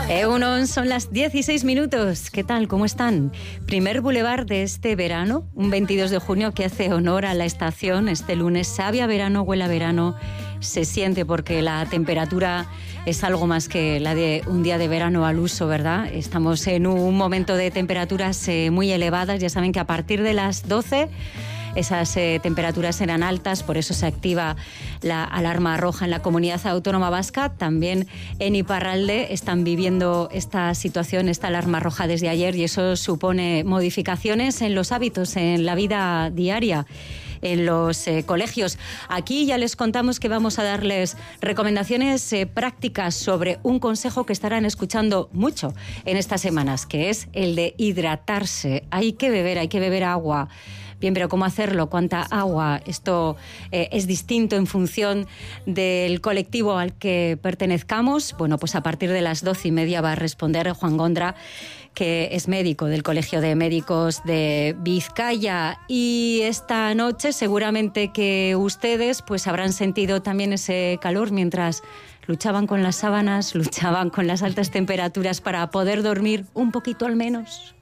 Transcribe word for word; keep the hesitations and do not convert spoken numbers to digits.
Egunon, son las dieciséis minutos. ¿Qué tal? ¿Cómo están? Primer bulevar de este verano, un veintidós de junio que hace honor a la estación. Este lunes sabe a verano, huele a verano, se siente porque la temperatura es algo más que la de un día de verano al uso, ¿verdad? Estamos en un momento de temperaturas eh, muy elevadas. Ya saben que a partir de las doce esas eh, temperaturas serán altas, por eso se activa la alarma roja en la Comunidad Autónoma Vasca. También en Iparralde están viviendo esta situación, esta alarma roja desde ayer, y eso supone modificaciones en los hábitos, en la vida diaria, en los eh, colegios. Aquí ya les contamos que vamos a darles recomendaciones eh, prácticas sobre un consejo que estarán escuchando mucho en estas semanas, que es el de hidratarse. Hay que beber, hay que beber agua. Bien, pero ¿cómo hacerlo? ¿Cuánta agua? Esto eh, es distinto en función del colectivo al que pertenezcamos. Bueno, pues a partir de las doce y media va a responder Juan Gondra, que es médico del Colegio de Médicos de Vizcaya. Y esta noche seguramente que ustedes pues habrán sentido también ese calor mientras luchaban con las sábanas, luchaban con las altas temperaturas para poder dormir un poquito al menos.